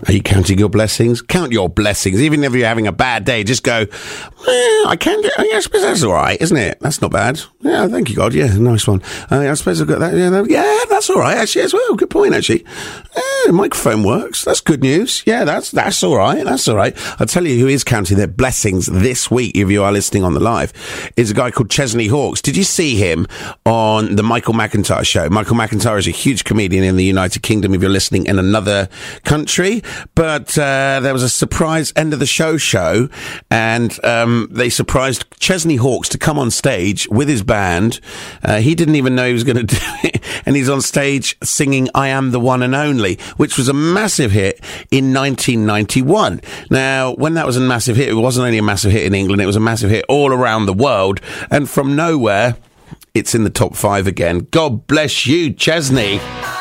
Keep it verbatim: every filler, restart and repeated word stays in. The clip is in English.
Are you counting your blessings? Count your blessings. Even if you're having a bad day, just go, well, I can do, yeah, I suppose that's all right, isn't it? That's not bad. Yeah, thank you, God. Yeah, nice one. Uh, I suppose I've got that. Yeah, that, yeah, that's all right, actually, as well. Good point, actually. Yeah, the microphone works. That's good news. Yeah, that's that's all right. That's all right. I'll tell you who is counting their blessings this week, if you are listening on the live, is a guy called Chesney Hawkes. Did you see him on the Michael McIntyre show? Michael McIntyre is a huge comedian in the United Kingdom, if you're listening in another country. But uh, there was a surprise end of the show show, and um, they surprised Chesney Hawkes to come on stage with his band. Uh, he didn't even know he was going to do it, and he's on stage singing I Am the One and Only, which was a massive hit in nineteen ninety-one. Now, when that was a massive hit, it wasn't only a massive hit in England, it was a massive hit all around the world, and from nowhere, it's in the top five again. God bless you, Chesney.